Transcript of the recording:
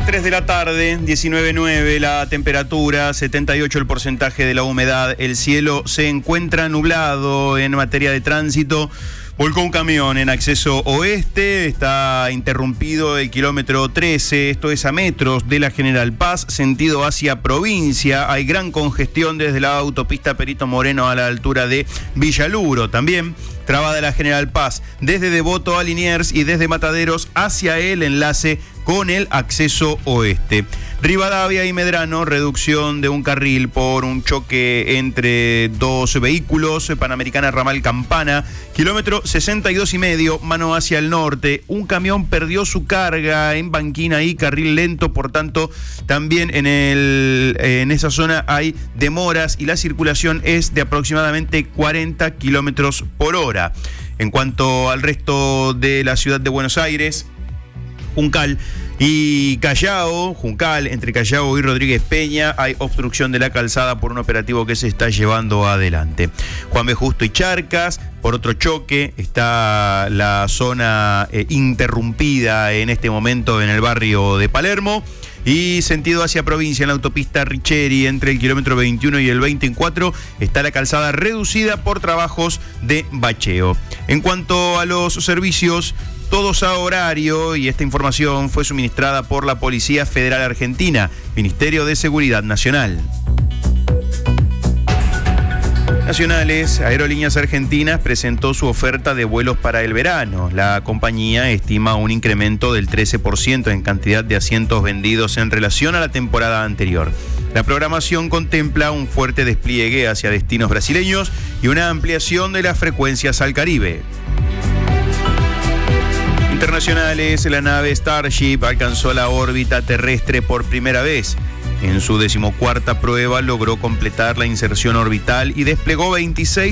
3 de la tarde, 19:09 la temperatura, 78 el porcentaje de la humedad, el cielo se encuentra nublado. En materia de tránsito, volcó un camión en acceso oeste, está interrumpido el kilómetro 13, esto es a metros de la General Paz, sentido hacia provincia. Hay gran congestión desde la autopista Perito Moreno a la altura de Villaluro. También trabada la General Paz desde Devoto a Liniers y desde Mataderos hacia el enlace con el acceso oeste. Rivadavia y Medrano, reducción de un carril por un choque entre dos vehículos. Panamericana Ramal Campana, kilómetro 62,5, mano hacia el norte. Un camión perdió su carga en banquina y carril lento, por tanto también en esa zona hay demoras y la circulación es de aproximadamente 40 kilómetros por hora. En cuanto al resto de la ciudad de Buenos Aires, Juncal y Callao, entre Callao y Rodríguez Peña, hay obstrucción de la calzada por un operativo que se está llevando adelante. Juan B. Justo y Charcas, por otro choque, está la zona interrumpida en este momento en el barrio de Palermo. Y sentido hacia provincia en la autopista Richeri, entre el kilómetro 21 y el 24, está la calzada reducida por trabajos de bacheo. En cuanto a los servicios, todos a horario, y esta información fue suministrada por la Policía Federal Argentina, Ministerio de Seguridad Nacional. Nacionales, Aerolíneas Argentinas presentó su oferta de vuelos para el verano. La compañía estima un incremento del 13% en cantidad de asientos vendidos en relación a la temporada anterior. La programación contempla un fuerte despliegue hacia destinos brasileños y una ampliación de las frecuencias al Caribe. Internacionales, la nave Starship alcanzó la órbita terrestre por primera vez. En su 14ª prueba logró completar la inserción orbital y desplegó 26